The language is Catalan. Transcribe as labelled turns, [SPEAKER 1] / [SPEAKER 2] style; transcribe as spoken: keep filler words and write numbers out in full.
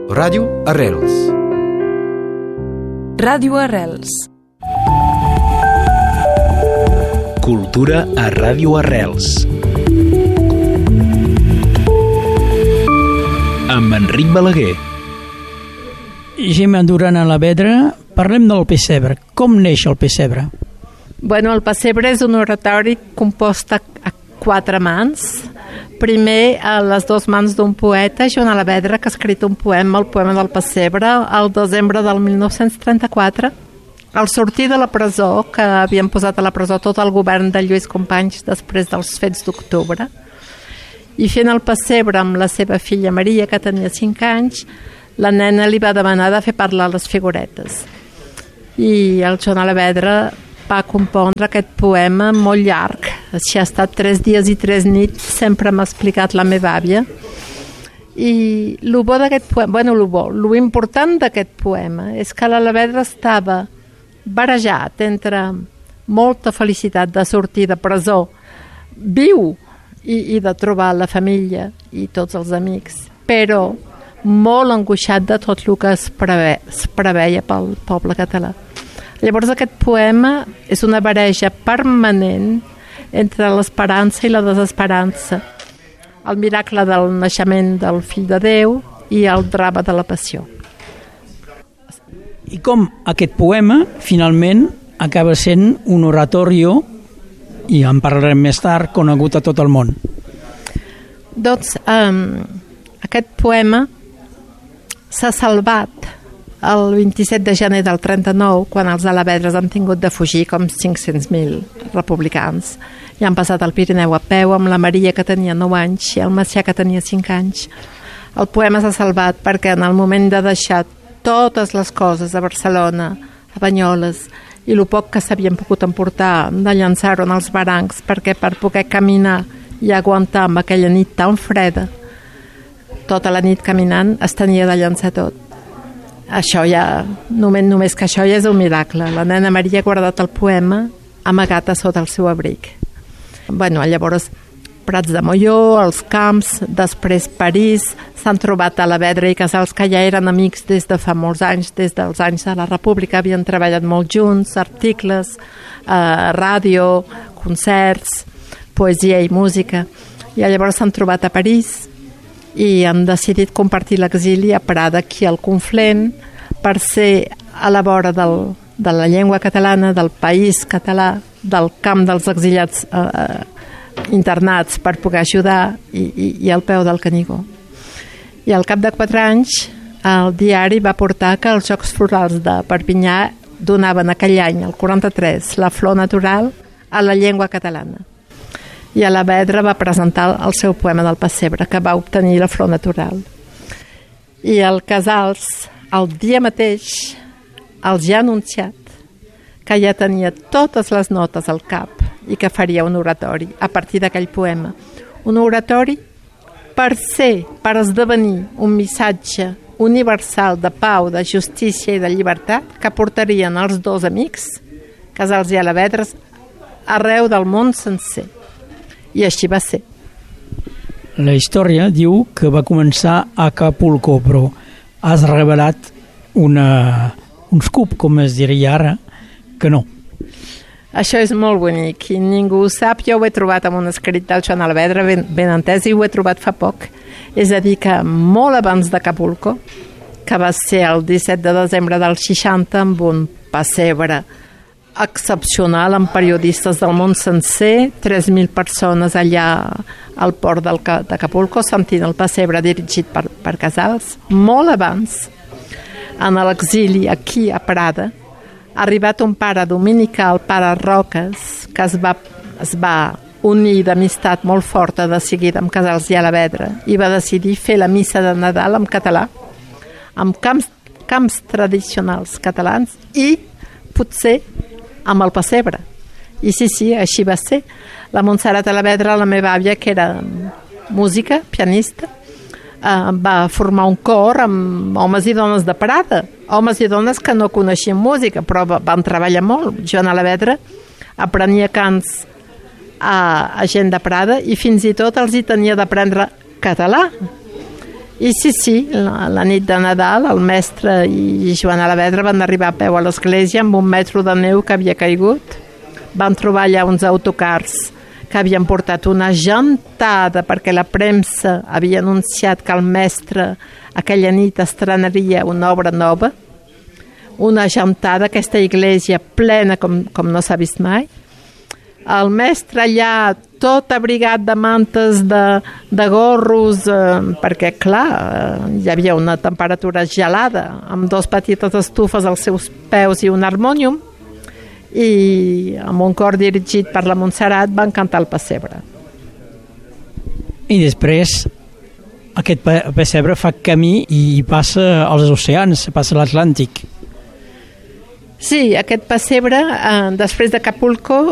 [SPEAKER 1] Ràdio Arrels.
[SPEAKER 2] Ràdio Arrels.
[SPEAKER 3] Cultura a Ràdio Arrels. Amb Enric Balaguer.
[SPEAKER 4] Gemma Duran a la Vedra, parlem del pessebre. Com neix el pessebre?
[SPEAKER 5] Bueno, el pessebre és un oratori compost a, a quatre mans. Primer, a les dues mans d'un poeta, Joan Alavedra, que ha escrit un poema, el poema del pessebre, al desembre del mil nou-cents trenta-quatre. Al sortir de la presó, que havien posat a la presó tot el govern de Lluís Companys després dels fets d'octubre, i fent el pessebre amb la seva filla Maria, que tenia cinc anys, la nena li va demanar de fer parlar les figuretes. I el Joan Alavedra va compondre aquest poema molt llarg. Així ha estat tres dies i tres nits, sempre m'ha explicat la meva àvia. I el bo d'aquest poema, bueno, el bo, lo important d'aquest poema és que l'Alavedra estava barejat entre molta felicitat de sortir de presó, viu, i, i de trobar la família i tots els amics, però molt angoixat de tot el que es, preve, es preveia pel poble català. Llavors aquest poema és una barreja permanent entre l'esperança i la desesperança, el miracle del naixement del fill de Déu i el drama de la passió.
[SPEAKER 4] I com aquest poema finalment acaba sent un oratorio, i en parlarem més tard, conegut a tot el món.
[SPEAKER 5] Doncs um, aquest poema s'ha salvat el vint-i-set de gener del trenta-nou, quan els alavedres han tingut de fugir com cinc-cents mil republicans. I han passat el Pirineu a peu amb la Maria, que tenia nou anys, i el Macià, que tenia cinc anys. El poema s'ha salvat perquè en el moment de deixar totes les coses a Barcelona, a Banyoles, i el poc que s'havien pogut emportar, de llançar-ho en els barancs, perquè per poder caminar i aguantar amb aquella nit tan freda, tota la nit caminant, es tenia de llançar tot. Això ja, només, només que això ja és un miracle. La nena Maria ha guardat el poema amagat a sota el seu abric. Bueno, llavors, Prats de Molló, els Camps, després París, s'han trobat a Alavedra i Casals, que ja eren amics des de fa molts anys, des dels anys de la República, havien treballat molt junts, articles, eh, ràdio, concerts, poesia i música. I llavors s'han trobat a París i han decidit compartir l'exili a Prada, aquí al Conflent, per ser a la vora del, de la llengua catalana, del país català, del camp dels exiliats eh, internats, per poder ajudar, i, i, i al peu del Canigó. I al cap de quatre anys el diari va portar que els Jocs Florals de Perpinyà donaven aquell any, el quaranta-tres, la flor natural a la llengua catalana. I Alavedra va presentar el seu poema del pessebre, que va obtenir la flor natural. I el Casals, el dia mateix, els ja ha anunciat que ja tenia totes les notes al cap i que faria un oratori a partir d'aquell poema. Un oratori per ser, per esdevenir un missatge universal de pau, de justícia i de llibertat que portarien els dos amics, Casals i Alavedra, arreu del món sencer. I així va ser.
[SPEAKER 4] La història diu que va començar a Acapulco, però has revelat una, un scoop, com es diria ara, que no.
[SPEAKER 5] Això és molt bonic i ningú ho sap. Jo ho he trobat en un escrit del Joan Alavedra, ben, ben entès, i ho he trobat fa poc. És a dir, que molt abans d'Acapulco, que va ser el disset de desembre del seixanta, amb un pessebre excepcional amb periodistes del món sencer, tres mil persones allà al port d'Acapulco sentint el pessebre dirigit per, per Casals. Molt abans, en l'exili aquí a Prada, ha arribat un pare dominical, pare Roques, que es va, es va unir d'amistat molt forta de seguida amb Casals i Alavedra i va decidir fer la missa de Nadal en català, amb camps, camps tradicionals catalans i potser amb el pessebre. I sí, sí, així va ser. La Montserrat Alavedra, la meva àvia, que era música, pianista, eh, va formar un cor amb homes i dones de Prada, homes i dones que no coneixien música, però van treballar molt. Joan Alavedra aprenia cants a, a gent de Prada i fins i tot els hi tenia d'aprendre català. I sí, sí, la, la nit de Nadal el mestre i Joan Alavedra van arribar a peu a l'església amb un metro de neu que havia caigut. Van trobar allà uns autocars que havien portat una gentada perquè la premsa havia anunciat que el mestre aquella nit estrenaria una obra nova. Una gentada, aquesta església plena com, com no s'ha vist mai. El mestre allà tot abrigat de mantes, de, de gorros, eh, perquè clar, eh, hi havia una temperatura gelada, amb dos petites estufes als seus peus i un harmònium, i amb un cor dirigit per la Montserrat van cantar el pessebre.
[SPEAKER 4] I després aquest pessebre fa camí i passa als oceans, passa a l'Atlàntic.
[SPEAKER 5] Sí, aquest pessebre, eh, després d'Acapulco,